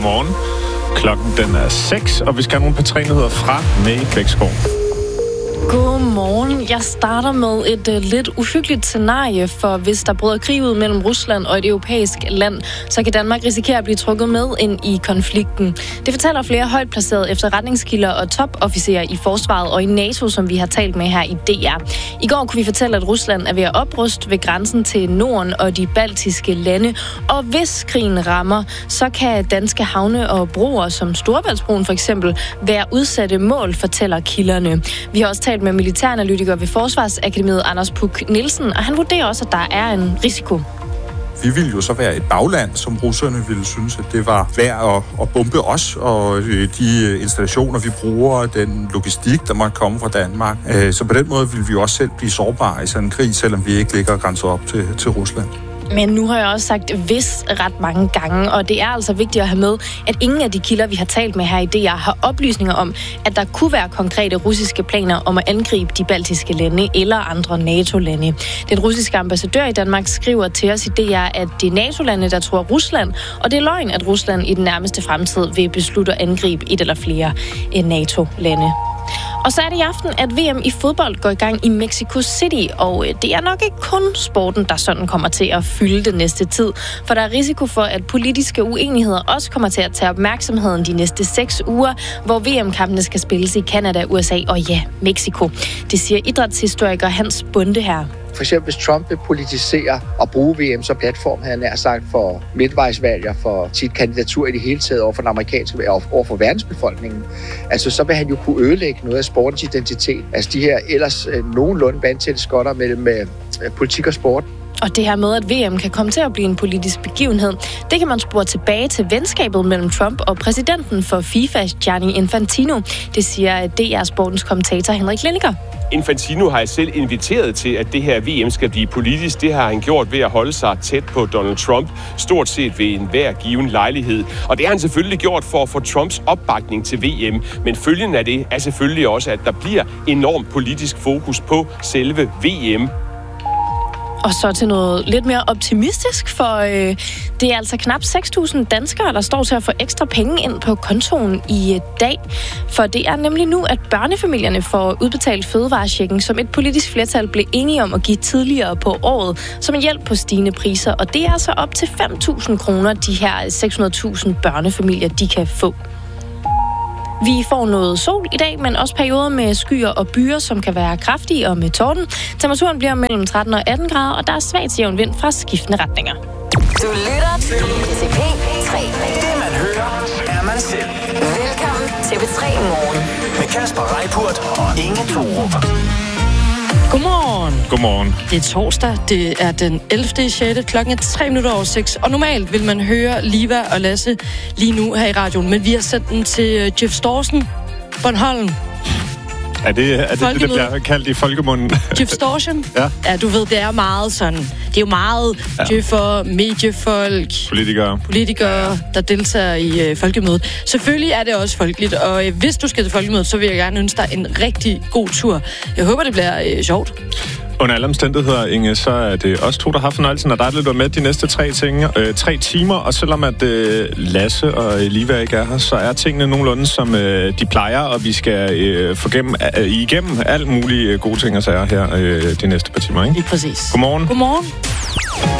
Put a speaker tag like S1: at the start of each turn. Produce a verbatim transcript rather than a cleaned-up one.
S1: Godmorgen. Klokken den er seks, og vi skal have nogle patrænyheder fra May Bækskov.
S2: Godmorgen. Jeg starter med et uh, lidt uhyggeligt scenarie, for hvis der bryder krig ud mellem Rusland og et europæisk land, så kan Danmark risikere at blive trukket med ind i konflikten. Det fortæller flere højt placerede efterretningskilder og topofficerer i forsvaret og i NATO, som vi har talt med her i D R. I går kunne vi fortælle, at Rusland er ved at opruste ved grænsen til Norden og de baltiske lande. Og hvis krigen rammer, så kan danske havne og broer, som Storebæltsbroen for eksempel, være udsatte mål, fortæller kilderne. Vi har også talt med militæranalytiker ved Forsvarsakademiet, Anders Puk Nielsen, og han vurderer også, at der er en risiko.
S3: Vi ville jo så være et bagland, som russerne ville synes, at det var værd at, at bombe os, og de installationer, vi bruger, den logistik, der måtte komme fra Danmark. Så på den måde ville vi jo også selv blive sårbare i sådan en krig, selvom vi ikke ligger grænset op til, til Rusland.
S2: Men nu har jeg også sagt hvis ret mange gange, og det er altså vigtigt at have med, at ingen af de kilder, vi har talt med her i D R, har oplysninger om, at der kunne være konkrete russiske planer om at angribe de baltiske lande eller andre NATO-lande. Den russiske ambassadør i Danmark skriver til os i D R, at det er NATO-lande, der tror Rusland, og det er løgn, at Rusland i den nærmeste fremtid vil beslutte at angribe et eller flere NATO-lande. Og så er det i aften, at V M i fodbold går i gang i Mexico City, og det er nok ikke kun sporten, der sådan kommer til at fylde den næste tid, for der er risiko for, at politiske uenigheder også kommer til at tage opmærksomheden de næste seks uger, hvor V M-kampene skal spilles i Canada, U S A og ja, Mexico. Det siger idrætshistoriker Hans Bunde her.
S4: For eksempel hvis Trump vil politisere og bruge V M som platform, havde han nær sagt, for midtvejsvalg og for sit kandidatur i det hele taget over for den amerikanske og over for verdensbefolkningen, altså så vil han jo kunne ødelægge noget af sportens identitet. Altså de her ellers øh, nogenlunde vandtætte skotter mellem øh, politik og sport.
S2: Og det her med, at V M kan komme til at blive en politisk begivenhed, det kan man spore tilbage til venskabet mellem Trump og præsidenten for FIFA, Gianni Infantino. Det siger D R Sportens kommentator Henrik Lindiger.
S5: Infantino har selv inviteret til, at det her V M skal blive politisk. Det har han gjort ved at holde sig tæt på Donald Trump, stort set ved enhver given lejlighed. Og det har han selvfølgelig gjort for at få Trumps opbakning til V M. Men følgen af det er selvfølgelig også, at der bliver enormt politisk fokus på selve V M.
S2: Og så til noget lidt mere optimistisk, for øh, det er altså knap seks tusind danskere, der står til at få ekstra penge ind på kontoen i øh, dag. For det er nemlig nu, at børnefamilierne får udbetalt fødevarechecken, som et politisk flertal blev enige om at give tidligere på året, som en hjælp på stigende priser. Og det er altså op til fem tusind kroner, de her seks hundrede tusind børnefamilier, de kan få. Vi får noget sol i dag, men også perioder med skyer og byer, som kan være kraftige og med torden. Temperaturen bliver mellem tretten og atten grader, og der er svagt jævn vind fra skiftende retninger.
S6: Du lytter til P tre.
S7: Det man hører, er man selv.
S6: Velkommen til P tre Morgen.
S7: Med Kasper Reippurt og Inge Thorup.
S8: Godmorgen.
S1: Godmorgen.
S8: Det er torsdag. Det er den ellevte sjette Klokken er tre minutter over seks. Og normalt vil man høre Liva og Lasse lige nu her i radioen. Men vi har sendt den til Jeff Storsen, Bornholm.
S1: Er det er det, det, det bliver kaldt i folkemunden?
S8: Jeff Storsen?
S1: Ja.
S8: Ja, du ved, det er meget sådan. Det er jo meget ja. Jeffer, mediefolk,
S1: politikere,
S8: politikere der deltager i øh, folkemødet. Selvfølgelig er det også folkeligt, og øh, hvis du skal til folkemødet, så vil jeg gerne ønske dig en rigtig god tur. Jeg håber, det bliver øh, sjovt.
S1: Under alle omstændigheder, Inge, så er det os to, der har fornøjelsen af dig, der med de næste tre, ting, øh, tre timer. Og selvom at øh, Lasse og Liva ikke er her, så er tingene nogenlunde, som øh, de plejer, og vi skal øh, få gennem, øh, igennem alle mulige gode ting og sager her øh, de næste par timer, ikke?
S8: Lige præcis.
S1: Godmorgen.
S8: Godmorgen.